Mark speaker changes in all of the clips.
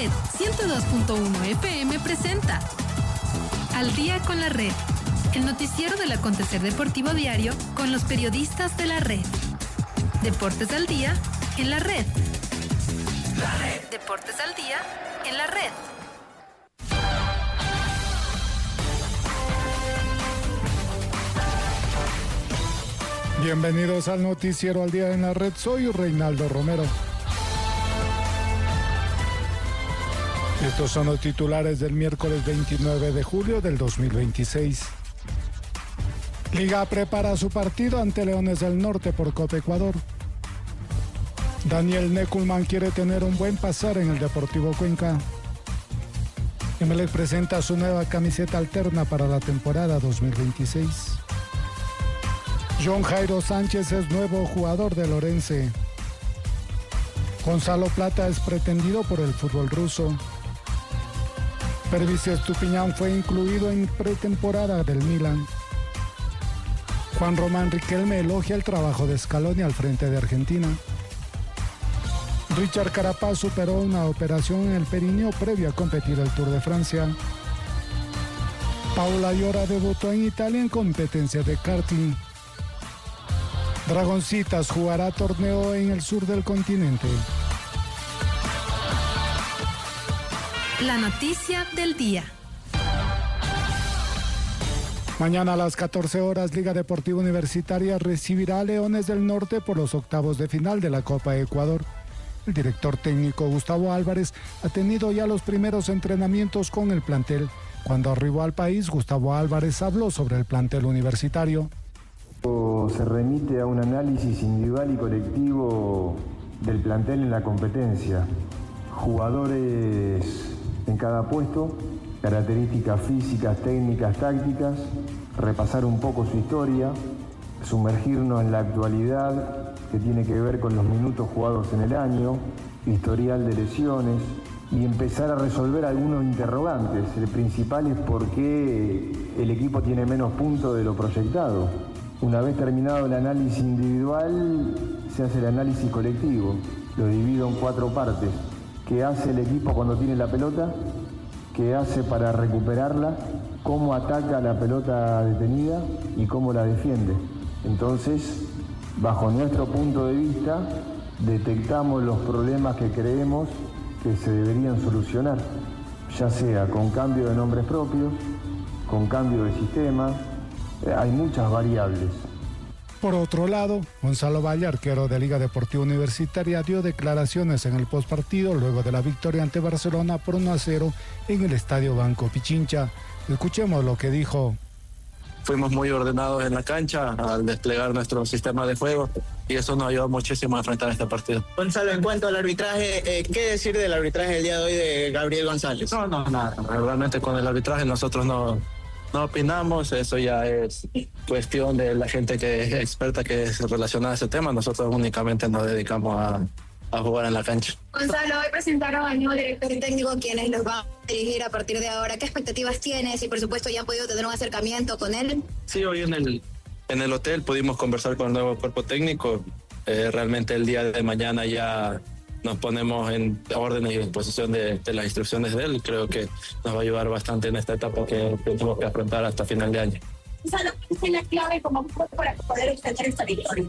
Speaker 1: Red 102.1 FM presenta Al Día con la Red, el noticiero del acontecer deportivo diario con los periodistas de la red. Deportes al día en la red. Deportes al día en la red.
Speaker 2: Bienvenidos al noticiero Al Día en la Red. Soy Reinaldo Romero. Estos son los titulares del miércoles 29 de julio del 2026. Liga prepara su partido ante Leones del Norte por Copa Ecuador. Daniel Neculman quiere tener un buen pasar en el Deportivo Cuenca. Emelec presenta su nueva camiseta alterna para la temporada 2026. John Jairo Sánchez es nuevo jugador de Orense. Gonzalo Plata es pretendido por el fútbol ruso. Pervis Estupiñán fue incluido en pretemporada del Milan. Juan Román Riquelme elogia el trabajo de Scaloni al frente de Argentina. Richard Carapaz superó una operación en el perineo previo a competir el Tour de Francia. Paula Llora debutó en Italia en competencia de karting. Dragoncitas jugará torneo en el sur del continente.
Speaker 1: La noticia del día.
Speaker 2: Mañana a las 14 horas, Liga Deportiva Universitaria recibirá a Leones del Norte por los octavos de final de la Copa Ecuador. El director técnico Gustavo Álvarez ha tenido ya los primeros entrenamientos con el plantel. Cuando arribó al país, Gustavo Álvarez habló sobre el plantel universitario.
Speaker 3: Se remite a un análisis individual y colectivo del plantel en la competencia. Jugadores en cada puesto, características físicas, técnicas, tácticas, repasar un poco su historia, sumergirnos en la actualidad que tiene que ver con los minutos jugados en el año, historial de lesiones y empezar a resolver algunos interrogantes. El principal es por qué el equipo tiene menos puntos de lo proyectado. Una vez terminado el análisis individual, se hace el análisis colectivo. Lo divido en 4 partes. ¿Qué hace el equipo cuando tiene la pelota? ¿Qué hace para recuperarla? ¿Cómo ataca la pelota detenida? ¿Y cómo la defiende? Entonces, bajo nuestro punto de vista, detectamos los problemas que creemos que se deberían solucionar, ya sea con cambio de nombres propios, con cambio de sistema. Hay muchas variables.
Speaker 2: Por otro lado, Gonzalo Valle, arquero de Liga Deportiva Universitaria, dio declaraciones en el postpartido luego de la victoria ante Barcelona por 1-0 en el Estadio Banco Pichincha. Escuchemos lo que dijo.
Speaker 4: Fuimos muy ordenados en la cancha al desplegar nuestro sistema de juego y eso nos ayudó muchísimo a enfrentar este partido.
Speaker 5: Gonzalo, en cuanto al arbitraje, ¿qué decir del arbitraje del día de hoy de Gabriel González?
Speaker 4: No, nada. Realmente con el arbitraje nosotros no opinamos, eso ya es cuestión de la gente que es experta, que es relacionada a ese tema. Nosotros únicamente nos dedicamos a jugar en la cancha.
Speaker 6: Gonzalo, hoy presentaron al nuevo director técnico quienes los van a dirigir a partir de ahora. ¿Qué expectativas tienes? Y por supuesto ya han podido tener un acercamiento con él.
Speaker 4: Sí, hoy en el hotel pudimos conversar con el nuevo cuerpo técnico. Realmente el día de mañana ya nos ponemos en órdenes y en posición de las instrucciones de él. Creo que nos va a ayudar bastante en esta etapa que tenemos que afrontar hasta final de año.
Speaker 6: Gonzalo, ¿cuál es la clave como para poder obtener esta victoria?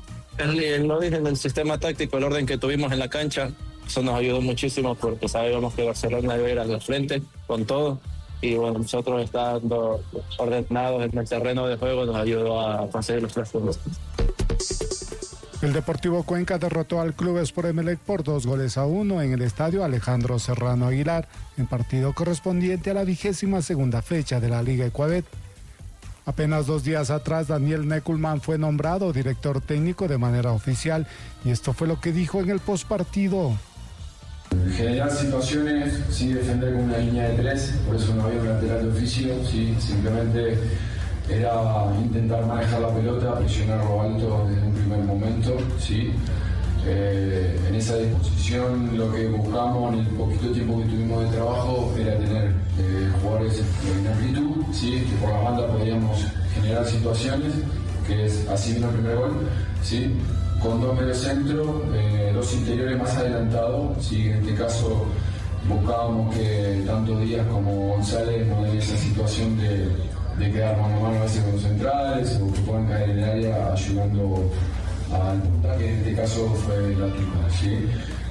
Speaker 4: Lo dije en el sistema táctico, el orden que tuvimos en la cancha, eso nos ayudó muchísimo porque sabíamos que Barcelona iba a ir al frente con todo y bueno, nosotros estando ordenados en el terreno de juego nos ayudó a conseguir los 3 puntos.
Speaker 2: El Deportivo Cuenca derrotó al Club Sport Emelec por 2-1 en el estadio Alejandro Serrano Aguilar, en partido correspondiente a la 22ª fecha de la Liga Ecuador. Apenas 2 días atrás, Daniel Neculman fue nombrado director técnico de manera oficial y esto fue lo que dijo en el postpartido.
Speaker 7: Generar situaciones, sí, defender con una línea de 3, por eso no había un lateral de oficio, sí, simplemente era intentar manejar la pelota, presionarlo alto desde un primer momento, sí. En esa disposición lo que buscamos en el poquito tiempo que tuvimos de trabajo era tener jugadores en amplitud, ¿sí? Que por la banda podíamos generar situaciones, que es así vino el primer gol, ¿sí? Con 2 mediocentros, 2 interiores más adelantados, ¿sí? En este caso buscábamos que tanto Díaz como González no den esa situación de quedar mano a mano a veces con los centrales o que puedan caer en el área ayudando al punta, que en este caso fue la Tipa, ¿sí?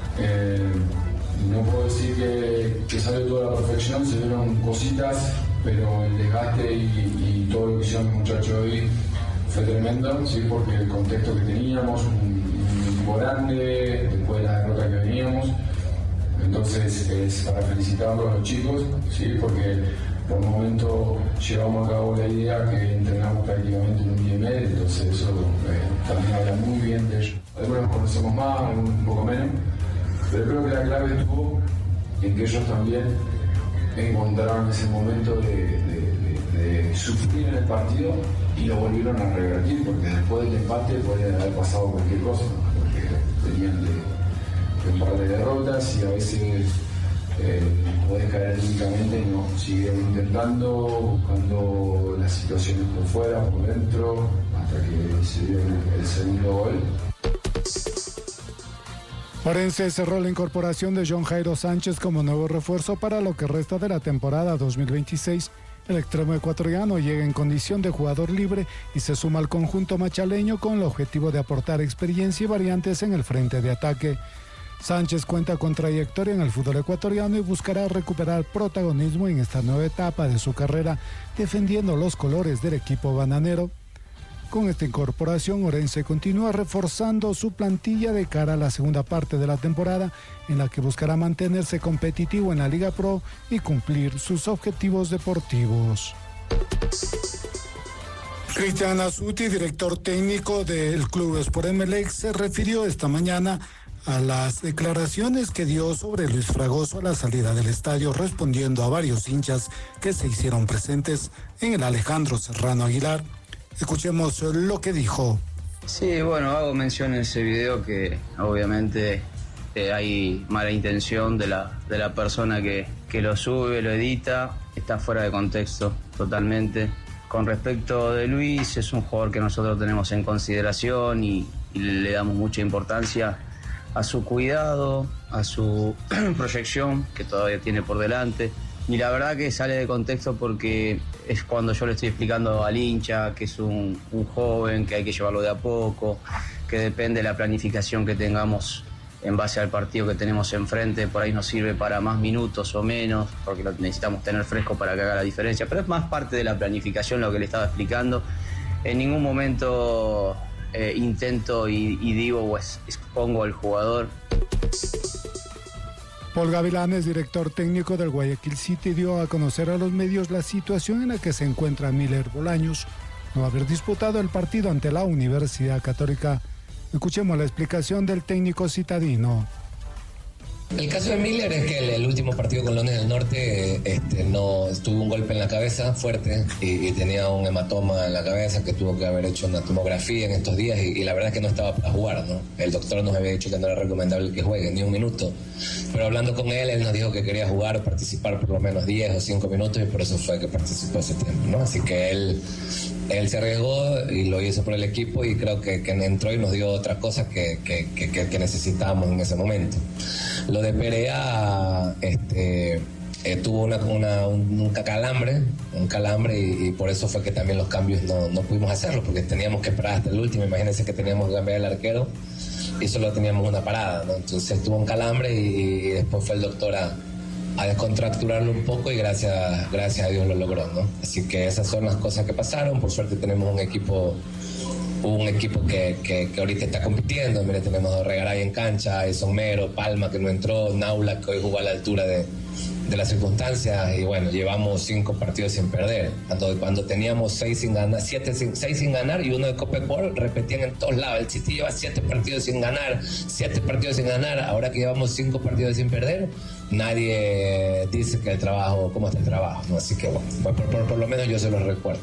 Speaker 7: No puedo decir que salió toda la perfección, se vieron cositas, pero el desgaste y todo lo que hicieron los muchachos hoy fue tremendo, ¿sí? Porque el contexto que teníamos, un equipo grande, después de la derrota que veníamos, entonces es para felicitarlos a los chicos, ¿sí? Porque por un momento llevamos a cabo la idea que entrenamos prácticamente un día y medio, entonces eso también habla muy bien de ellos. Algunos conocemos más, algunos un poco menos, pero creo que la clave estuvo en que ellos también encontraron ese momento de sufrir en el partido y lo volvieron a revertir, porque después del empate podía haber pasado cualquier cosa, porque venían de un par de derrotas y a veces podés caer únicamente y no, siguieron intentando, buscando las situaciones por fuera, por dentro, hasta que se dio el segundo gol.
Speaker 2: Orense cerró la incorporación de John Jairo Sánchez como nuevo refuerzo para lo que resta de la temporada 2026. El extremo ecuatoriano llega en condición de jugador libre y se suma al conjunto machaleño con el objetivo de aportar experiencia y variantes en el frente de ataque. Sánchez cuenta con trayectoria en el fútbol ecuatoriano y buscará recuperar protagonismo en esta nueva etapa de su carrera, defendiendo los colores del equipo bananero. Con esta incorporación, Orense continúa reforzando su plantilla de cara a la segunda parte de la temporada, en la que buscará mantenerse competitivo en la Liga Pro y cumplir sus objetivos deportivos. Cristian Azuti, director técnico del Club Sport Emelec, se refirió esta mañana a las declaraciones que dio sobre Luis Fragoso a la salida del estadio, respondiendo a varios hinchas que se hicieron presentes en el Alejandro Serrano Aguilar. Escuchemos lo que dijo.
Speaker 8: Sí, bueno, hago mención en ese video que obviamente hay mala intención de la persona que lo sube, lo edita, está fuera de contexto totalmente. Con respecto de Luis, es un jugador que nosotros tenemos en consideración y le damos mucha importancia a su cuidado, a su proyección que todavía tiene por delante. Y la verdad que sale de contexto porque es cuando yo le estoy explicando al hincha que es un joven, que hay que llevarlo de a poco, que depende de la planificación que tengamos en base al partido que tenemos enfrente, por ahí nos sirve para más minutos o menos, porque lo necesitamos tener fresco para que haga la diferencia, pero es más parte de la planificación lo que le estaba explicando. En ningún momento intento y digo o expongo al jugador.
Speaker 2: Paul Gavilanes, director técnico del Guayaquil City, dio a conocer a los medios la situación en la que se encuentra Miller Bolaños, no haber disputado el partido ante la Universidad Católica. Escuchemos la explicación del técnico citadino.
Speaker 9: El caso de Miller es que el último partido con Leones del Norte no tuvo un golpe en la cabeza fuerte y tenía un hematoma en la cabeza que tuvo que haber hecho una tomografía en estos días y la verdad es que no estaba para jugar, ¿no? El doctor nos había dicho que no era recomendable que juegue ni un minuto, pero hablando con él nos dijo que quería jugar, participar por lo menos 10 o 5 minutos y por eso fue que participó ese tiempo, ¿no? Así que él se arriesgó y lo hizo por el equipo y creo que entró y nos dio otras cosas que necesitábamos en ese momento. Lo de Perea tuvo un calambre y por eso fue que también los cambios no pudimos hacerlos, porque teníamos que esperar hasta el último. Imagínense que teníamos que cambiar el arquero y solo teníamos una parada, ¿no? Entonces tuvo un calambre y después fue el doctor a descontracturarlo un poco y gracias a Dios lo logró, ¿no? Así que esas son las cosas que pasaron. Por suerte tenemos un equipo que ahorita está compitiendo. Mire, tenemos a Regaray en cancha, Edson Mero, Palma que no entró, Naula que hoy jugó a la altura de las circunstancias y bueno, llevamos 5 partidos sin perder. Cuando teníamos 6 sin ganar, 6 sin ganar y uno de Copa Ecuador, repetían en todos lados. El City lleva 7 partidos sin ganar, 7 partidos sin ganar. Ahora que llevamos 5 partidos sin perder, nadie dice que cómo está el trabajo, ¿no? Así que bueno, por lo menos yo se los recuerdo.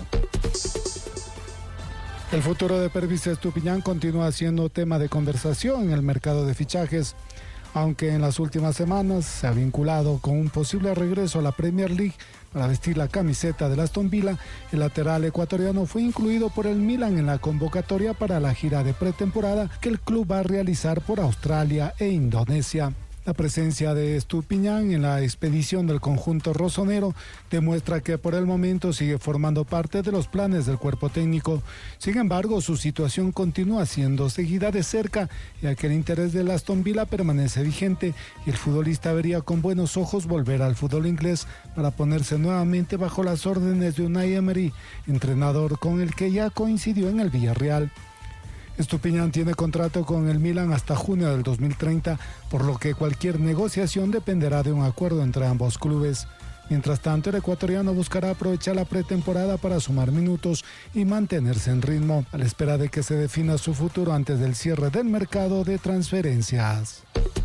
Speaker 2: El futuro de Pervis Estupiñán continúa siendo tema de conversación en el mercado de fichajes, aunque en las últimas semanas se ha vinculado con un posible regreso a la Premier League para vestir la camiseta del Aston Villa. El lateral ecuatoriano fue incluido por el Milan en la convocatoria para la gira de pretemporada que el club va a realizar por Australia e Indonesia. La presencia de Estupiñán en la expedición del conjunto rosonero demuestra que por el momento sigue formando parte de los planes del cuerpo técnico. Sin embargo, su situación continúa siendo seguida de cerca, ya que el interés del Aston Villa permanece vigente y el futbolista vería con buenos ojos volver al fútbol inglés para ponerse nuevamente bajo las órdenes de Unai Emery, entrenador con el que ya coincidió en el Villarreal. Estupiñán tiene contrato con el Milan hasta junio del 2030, por lo que cualquier negociación dependerá de un acuerdo entre ambos clubes. Mientras tanto, el ecuatoriano buscará aprovechar la pretemporada para sumar minutos y mantenerse en ritmo, a la espera de que se defina su futuro antes del cierre del mercado de transferencias.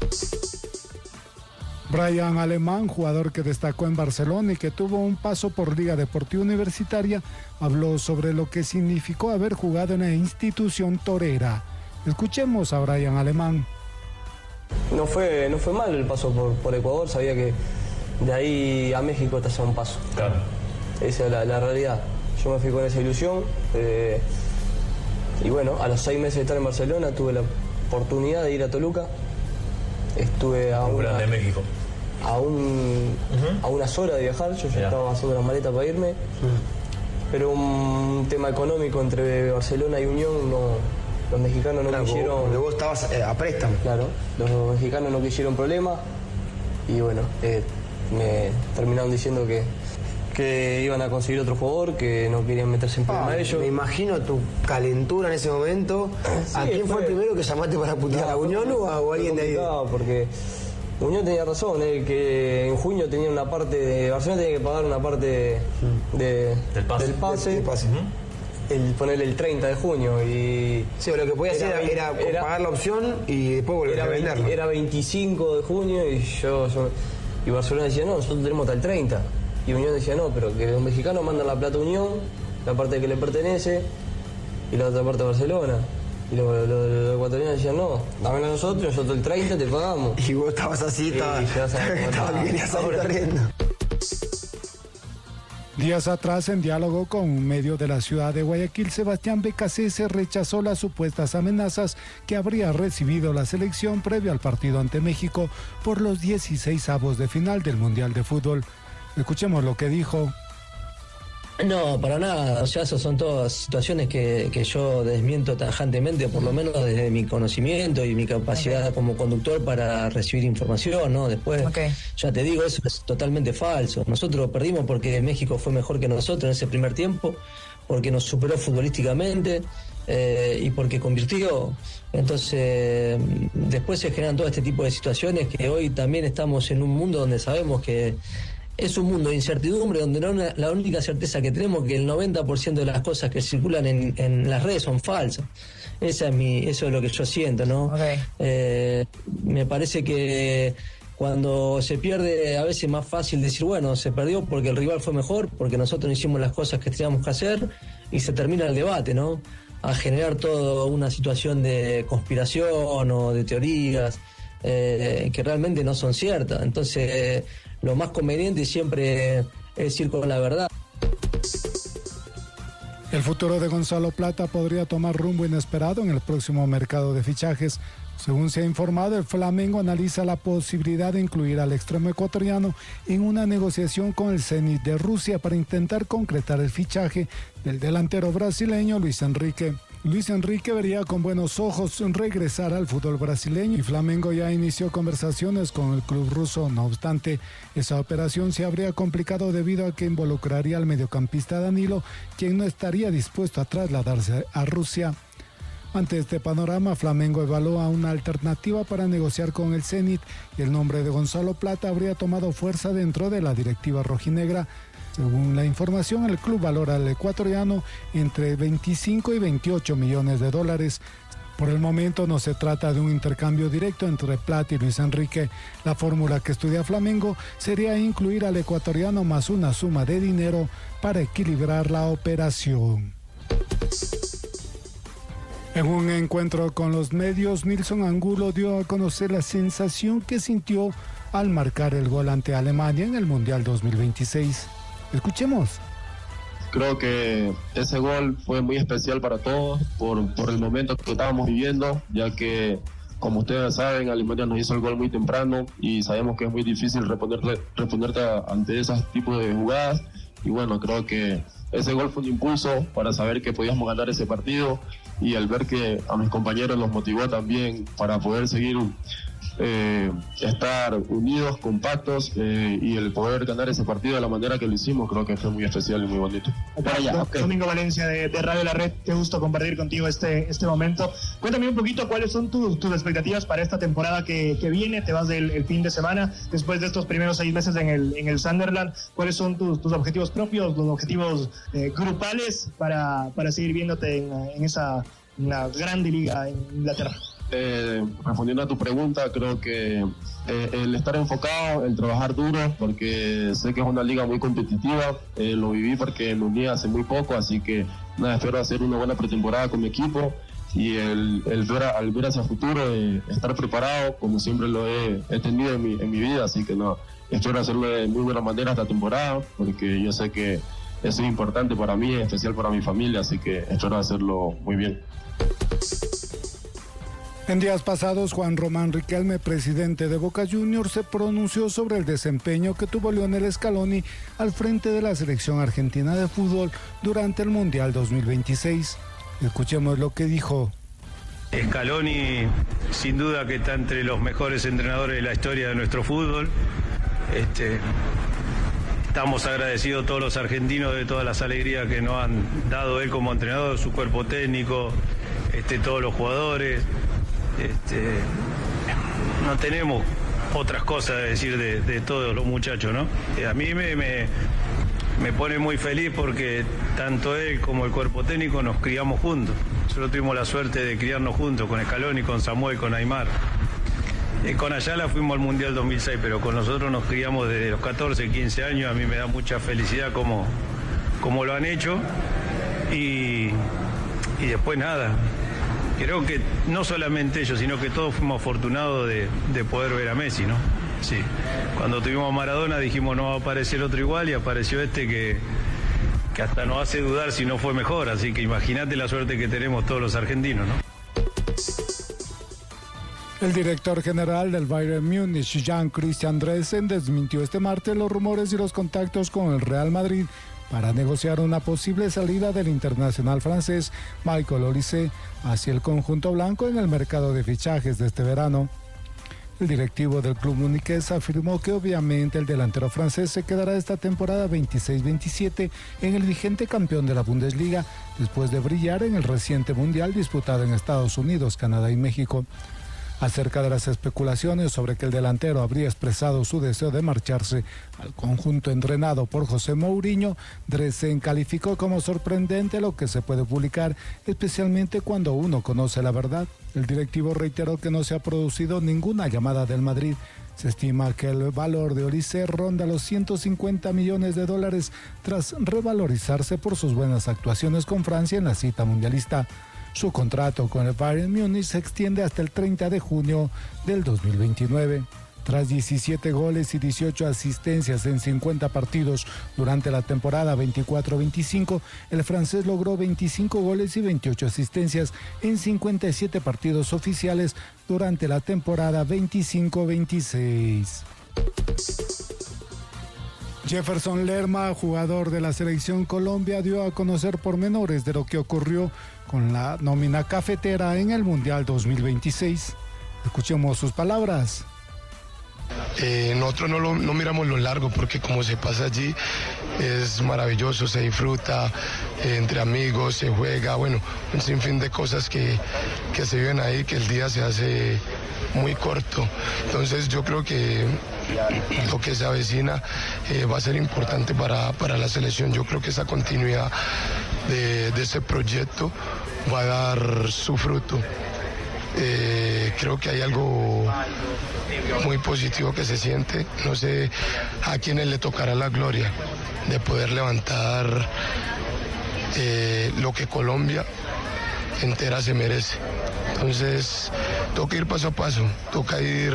Speaker 2: Brian Alemán, jugador que destacó en Barcelona y que tuvo un paso por Liga Deportiva Universitaria, habló sobre lo que significó haber jugado en la institución torera. Escuchemos a Brian Alemán.
Speaker 10: No fue mal el paso por Ecuador, sabía que de ahí a México te hace un paso. Claro. Esa es la realidad. Yo me fui con esa ilusión y bueno, a los 6 meses de estar en Barcelona tuve la oportunidad de ir a Toluca. Estuve a unas horas de viajar, yo ya estaba haciendo la maleta para irme, pero un tema económico entre Barcelona y Unión, los mexicanos no quisieron...
Speaker 5: Porque vos estabas a préstamo.
Speaker 10: Claro, los mexicanos no quisieron problema y bueno, me terminaron diciendo que iban a conseguir otro jugador, que no querían meterse en problema ellos.
Speaker 5: Me imagino tu calentura en ese momento. Sí, ¿a quién fue el primero que llamaste para putear? ¿A Unión o a alguien de ahí?
Speaker 10: No, porque Unión tenía razón, que en junio tenía una parte de... Barcelona tenía que pagar una parte del pase. Ponerle el 30 de junio y...
Speaker 5: Sí, lo que podía hacer era pagar la opción y después volver a venderlo.
Speaker 10: Era 25 de junio y Barcelona decía, no, nosotros tenemos hasta el 30. Y Unión decía, no, pero que los mexicanos mandan la plata a Unión, la parte que le pertenece, y la otra parte a Barcelona. Y los ecuatorianos decían, no, dámelo a nosotros el 30 te pagamos.
Speaker 5: Y vos estabas así, querías salir corriendo.
Speaker 2: Días atrás, en diálogo con un medio de la ciudad de Guayaquil, Sebastián Becasese rechazó las supuestas amenazas que habría recibido la selección previo al partido ante México por los 16avos de final del Mundial de Fútbol. Escuchemos lo que dijo.
Speaker 11: No, para nada, o sea, esas son todas situaciones que yo desmiento tajantemente, por lo menos desde mi conocimiento y mi capacidad como conductor para recibir información, ¿no? Después, ya te digo, eso es totalmente falso. Nosotros perdimos porque México fue mejor que nosotros en ese primer tiempo, porque nos superó futbolísticamente y porque convirtió. Entonces, después se generan todo este tipo de situaciones que hoy también estamos en un mundo donde sabemos que es un mundo de incertidumbre, donde la única certeza que tenemos es que el 90% de las cosas que circulan en las redes son falsas. Eso es lo que yo siento, ¿no? Me parece que cuando se pierde, a veces es más fácil decir, bueno, se perdió porque el rival fue mejor, porque nosotros no hicimos las cosas que teníamos que hacer, y se termina el debate, ¿no? A generar toda una situación de conspiración o de teorías que realmente no son ciertas. Entonces, lo más conveniente siempre es ir con la verdad.
Speaker 2: El futuro de Gonzalo Plata podría tomar rumbo inesperado en el próximo mercado de fichajes. Según se ha informado, el Flamengo analiza la posibilidad de incluir al extremo ecuatoriano en una negociación con el Zenit de Rusia para intentar concretar el fichaje del delantero brasileño Luis Enrique. Luis Enrique vería con buenos ojos regresar al fútbol brasileño y Flamengo ya inició conversaciones con el club ruso. No obstante, esa operación se habría complicado debido a que involucraría al mediocampista Danilo, quien no estaría dispuesto a trasladarse a Rusia. Ante este panorama, Flamengo evalúa una alternativa para negociar con el Zenit y el nombre de Gonzalo Plata habría tomado fuerza dentro de la directiva rojinegra. Según la información, el club valora al ecuatoriano entre 25 y 28 millones de dólares. Por el momento no se trata de un intercambio directo entre Plata y Luis Enrique. La fórmula que estudia Flamengo sería incluir al ecuatoriano más una suma de dinero para equilibrar la operación. En un encuentro con los medios, Nilson Angulo dio a conocer la sensación que sintió al marcar el gol ante Alemania en el Mundial 2026. Escuchemos.
Speaker 12: Creo que ese gol fue muy especial para todos por el momento que estábamos viviendo, ya que como ustedes saben, Alemania nos hizo el gol muy temprano y sabemos que es muy difícil responderte ante esos tipos de jugadas. Y bueno, creo que ese gol fue un impulso para saber que podíamos ganar ese partido, y al ver que a mis compañeros los motivó también para poder seguir estar unidos, compactos, y el poder ganar ese partido de la manera que lo hicimos, creo que fue muy especial y muy bonito.
Speaker 13: Domingo Valencia de Radio La Red, qué gusto compartir contigo este momento. Cuéntame un poquito cuáles son tus expectativas para esta temporada que viene. Te vas el fin de semana, después de estos primeros 6 meses en el Sunderland. ¿Cuáles son tus objetivos propios, los objetivos grupales para seguir viéndote en la grande liga en Inglaterra?
Speaker 12: Respondiendo a tu pregunta, creo que el estar enfocado, el trabajar duro, porque sé que es una liga muy competitiva, lo viví porque me uní hace muy poco, así que nada, espero hacer una buena pretemporada con mi equipo, y el ver hacia el futuro, estar preparado como siempre lo he tenido en mi vida, así que no, espero hacerlo de muy buena manera esta temporada, porque yo sé que eso es importante para mí, es especial para mi familia, así que espero hacerlo muy bien.
Speaker 2: En días pasados, Juan Román Riquelme, presidente de Boca Juniors, se pronunció sobre el desempeño que tuvo Lionel Scaloni al frente de la selección argentina de fútbol durante el Mundial 2026. Escuchemos lo que dijo.
Speaker 14: Scaloni, sin duda que está entre los mejores entrenadores de la historia de nuestro fútbol. Estamos agradecidos todos los argentinos de todas las alegrías que nos han dado él como entrenador, su cuerpo técnico, todos los jugadores. No tenemos otras cosas de decir de todos los muchachos, ¿no? A mí me pone muy feliz porque tanto él como el cuerpo técnico nos criamos juntos. Nosotros tuvimos la suerte de criarnos juntos con Scaloni, con Samuel, con Aymar. Con Ayala fuimos al Mundial 2006, pero con nosotros nos criamos desde los 14, 15 años. A mí me da mucha felicidad como lo han hecho. Y después nada. Creo que no solamente ellos, sino que todos fuimos afortunados de poder ver a Messi, ¿no? Sí. Cuando tuvimos a Maradona dijimos no va a aparecer otro igual, y apareció que hasta nos hace dudar si no fue mejor. Así que imagínate la suerte que tenemos todos los argentinos, ¿no?
Speaker 2: El director general del Bayern Múnich, Jan-Christian Dressen, desmintió este martes los rumores y los contactos con el Real Madrid para negociar una posible salida del internacional francés Michael Olise hacia el conjunto blanco en el mercado de fichajes de este verano. El directivo del club muniqués afirmó que obviamente el delantero francés se quedará esta temporada 26-27 en el vigente campeón de la Bundesliga, después de brillar en el reciente mundial disputado en Estados Unidos, Canadá y México. Acerca de las especulaciones sobre que el delantero habría expresado su deseo de marcharse al conjunto entrenado por José Mourinho, Dressen calificó como sorprendente lo que se puede publicar, especialmente cuando uno conoce la verdad. El directivo reiteró que no se ha producido ninguna llamada del Madrid. Se estima que el valor de Olise ronda los $150 millones tras revalorizarse por sus buenas actuaciones con Francia en la cita mundialista. Su contrato con el Bayern Múnich se extiende hasta el 30 de junio del 2029. Tras 17 goles y 18 asistencias en 50 partidos durante la temporada 24-25, el francés logró 25 goles y 28 asistencias en 57 partidos oficiales durante la temporada 25-26. Jefferson Lerma, jugador de la Selección Colombia, dio a conocer pormenores de lo que ocurrió con la nómina cafetera en el Mundial 2026. Escuchemos sus palabras.
Speaker 15: Nosotros no miramos lo largo, porque como se pasa allí es maravilloso, se disfruta entre amigos, se juega, bueno, un sinfín de cosas que se viven ahí, que el día se hace muy corto. Entonces yo creo que lo que se avecina va a ser importante para la selección. Yo creo que esa continuidad de ese proyecto va a dar su fruto. Creo que hay algo muy positivo que se siente. No sé a quiénes le tocará la gloria de poder levantar lo que Colombia entera se merece. Entonces toca ir paso a paso, toca ir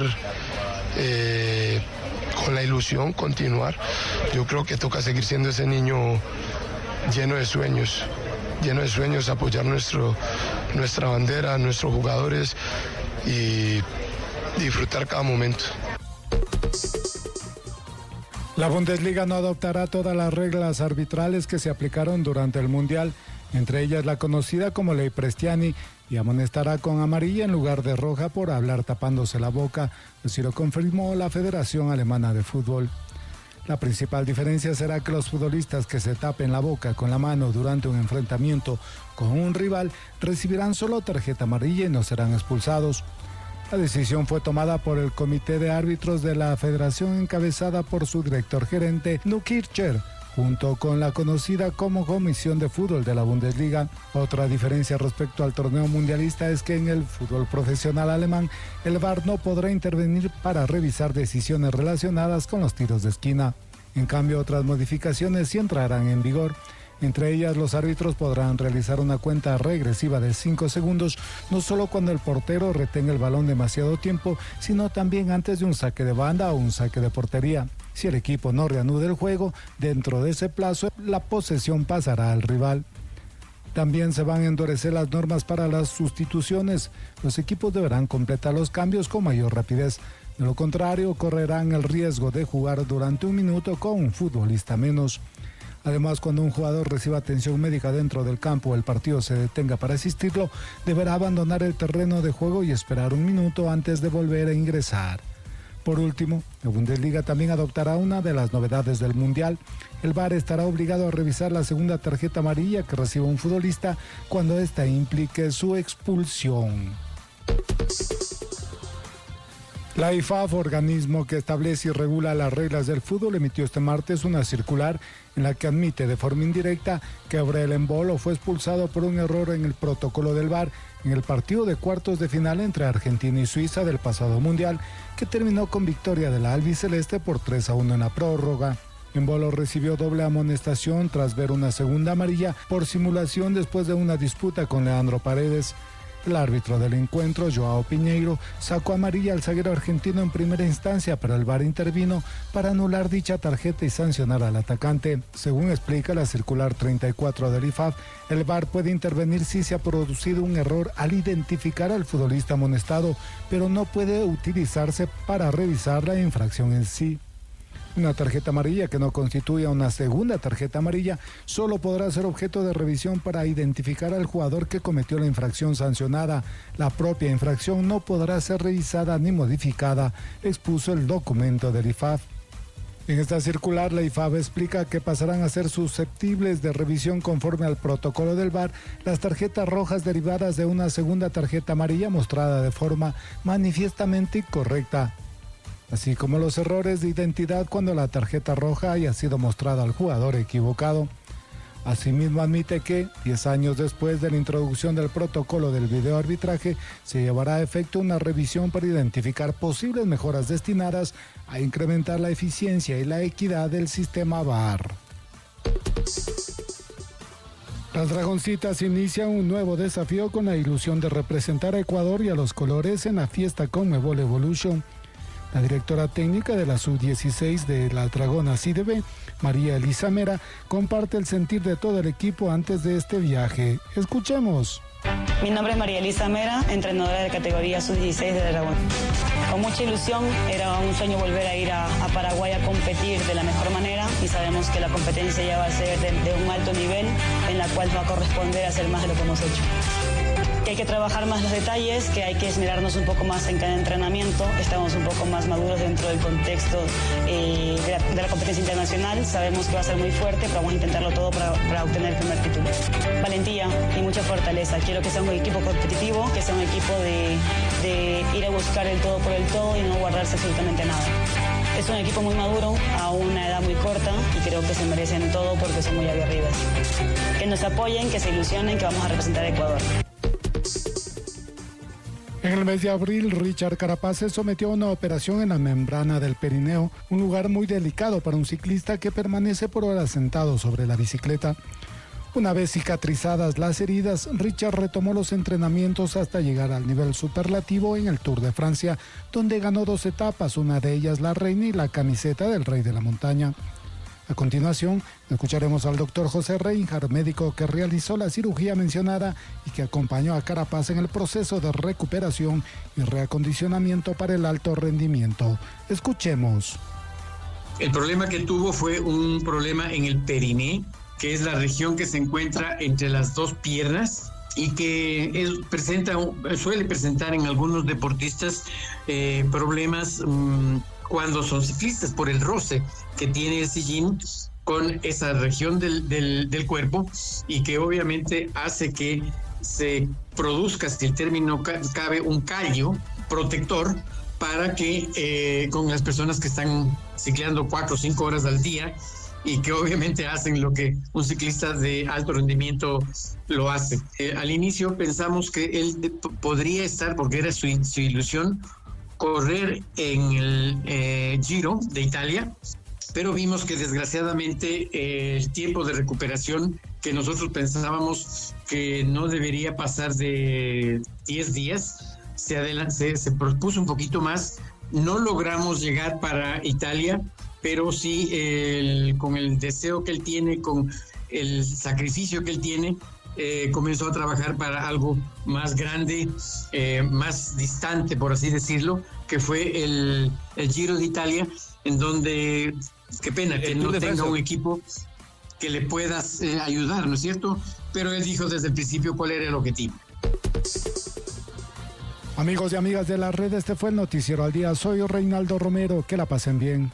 Speaker 15: con la ilusión, continuar. Yo creo que toca seguir siendo ese niño lleno de sueños, apoyar nuestra bandera, nuestros jugadores, y disfrutar cada momento.
Speaker 2: La Bundesliga no adoptará todas las reglas arbitrales que se aplicaron durante el Mundial, entre ellas la conocida como Ley Prestiani, y amonestará con amarilla en lugar de roja por hablar tapándose la boca, así lo confirmó la Federación Alemana de Fútbol. La principal diferencia será que los futbolistas que se tapen la boca con la mano durante un enfrentamiento con un rival recibirán solo tarjeta amarilla y no serán expulsados. La decisión fue tomada por el Comité de Árbitros de la Federación encabezada por su director gerente, Knut Kircher, junto con la conocida como Comisión de Fútbol de la Bundesliga. Otra diferencia respecto al torneo mundialista es que en el fútbol profesional alemán, el VAR no podrá intervenir para revisar decisiones relacionadas con los tiros de esquina. En cambio, otras modificaciones sí entrarán en vigor. Entre ellas, los árbitros podrán realizar una cuenta regresiva de 5 segundos, no solo cuando el portero retenga el balón demasiado tiempo, sino también antes de un saque de banda o un saque de portería. Si el equipo no reanude el juego, dentro de ese plazo, la posesión pasará al rival. También se van a endurecer las normas para las sustituciones. Los equipos deberán completar los cambios con mayor rapidez. De lo contrario, correrán el riesgo de jugar durante un minuto con un futbolista menos. Además, cuando un jugador reciba atención médica dentro del campo o el partido se detenga para asistirlo, deberá abandonar el terreno de juego y esperar un minuto antes de volver a ingresar. Por último, la Bundesliga también adoptará una de las novedades del Mundial. El VAR estará obligado a revisar la segunda tarjeta amarilla que reciba un futbolista cuando ésta implique su expulsión. La IFAF, organismo que establece y regula las reglas del fútbol, emitió este martes una circular en la que admite de forma indirecta que Aurel Embolo fue expulsado por un error en el protocolo del VAR en el partido de cuartos de final entre Argentina y Suiza del pasado Mundial, que terminó con victoria de la albiceleste por 3-1 en la prórroga. Embolo recibió doble amonestación tras ver una segunda amarilla por simulación después de una disputa con Leandro Paredes. El árbitro del encuentro, Joao Piñeiro, sacó amarilla al zaguero argentino en primera instancia, pero el VAR intervino para anular dicha tarjeta y sancionar al atacante. Según explica la circular 34 del IFAF, el VAR puede intervenir si se ha producido un error al identificar al futbolista amonestado, pero no puede utilizarse para revisar la infracción en sí. Una tarjeta amarilla que no constituya una segunda tarjeta amarilla solo podrá ser objeto de revisión para identificar al jugador que cometió la infracción sancionada. La propia infracción no podrá ser revisada ni modificada, expuso el documento del IFAF. En esta circular, la IFAF explica que pasarán a ser susceptibles de revisión conforme al protocolo del VAR las tarjetas rojas derivadas de una segunda tarjeta amarilla mostrada de forma manifiestamente incorrecta, así como los errores de identidad cuando la tarjeta roja haya sido mostrada al jugador equivocado. Asimismo, admite que, 10 años después de la introducción del protocolo del videoarbitraje, se llevará a efecto una revisión para identificar posibles mejoras destinadas a incrementar la eficiencia y la equidad del sistema VAR. Las Dragoncitas inician un nuevo desafío con la ilusión de representar a Ecuador y a los colores en la fiesta Conmebol Evolution. La directora técnica de la Sub-16 de las Dragonas IDB, María Elisa Mera, comparte el sentir de todo el equipo antes de este viaje. Escuchemos.
Speaker 16: Mi nombre es María Elisa Mera, entrenadora de categoría Sub-16 de Dragón. Con mucha ilusión, era un sueño volver a ir a Paraguay a competir de la mejor manera y sabemos que la competencia ya va a ser de un alto nivel en la cual va a corresponder a hacer más de lo que hemos hecho. Que hay que trabajar más los detalles, que hay que esmerarnos un poco más en cada entrenamiento, estamos un poco más maduros dentro del contexto de la competencia internacional, sabemos que va a ser muy fuerte, pero vamos a intentarlo todo para obtener el primer título. Valentía y mucha fortaleza, quiero que sea un equipo competitivo, que sea un equipo de ir a buscar el todo por el todo y no guardarse absolutamente nada. Es un equipo muy maduro, a una edad muy corta y creo que se merecen todo porque son muy aguerridas. Que nos apoyen, que se ilusionen, que vamos a representar a Ecuador.
Speaker 2: En el mes de abril, Richard Carapaz se sometió a una operación en la membrana del perineo, un lugar muy delicado para un ciclista que permanece por horas sentado sobre la bicicleta. Una vez cicatrizadas las heridas, Richard retomó los entrenamientos hasta llegar al nivel superlativo en el Tour de Francia, donde ganó 2 etapas, una de ellas la reina y la camiseta del Rey de la Montaña. A continuación, escucharemos al doctor José Reinhardt, médico que realizó la cirugía mencionada y que acompañó a Carapaz en el proceso de recuperación y reacondicionamiento para el alto rendimiento. Escuchemos.
Speaker 17: El problema que tuvo fue un problema en el periné, que es la región que se encuentra entre las dos piernas y que suele presentar en algunos deportistas problemas cuando son ciclistas por el roce que tiene el sillín con esa región del cuerpo y que obviamente hace que se produzca, si el término cabe, un callo protector para que con las personas que están ciclando 4 o 5 horas al día y que obviamente hacen lo que un ciclista de alto rendimiento lo hace. Al inicio pensamos que él podría estar, porque era su ilusión, correr en el Giro de Italia, pero vimos que desgraciadamente el tiempo de recuperación que nosotros pensábamos que no debería pasar de 10 días, se propuso un poquito más. No logramos llegar para Italia, pero sí con el deseo que él tiene, con el sacrificio que él tiene, comenzó a trabajar para algo más grande, más distante, por así decirlo, que fue el Giro de Italia, en donde, qué pena que no tenga un equipo que le pueda ayudar, ¿no es cierto? Pero él dijo desde el principio cuál era el objetivo.
Speaker 2: Amigos y amigas de la red, este fue el Noticiero al Día. Soy Reinaldo Romero, que la pasen bien.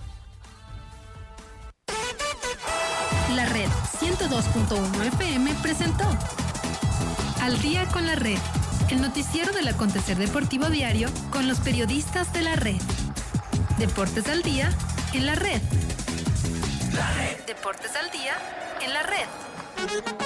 Speaker 1: La Red 102.1 FM presentó Al Día con la Red, el noticiero del acontecer deportivo diario con los periodistas de la red. Deportes al Día en la red. Deportes al Día en la red.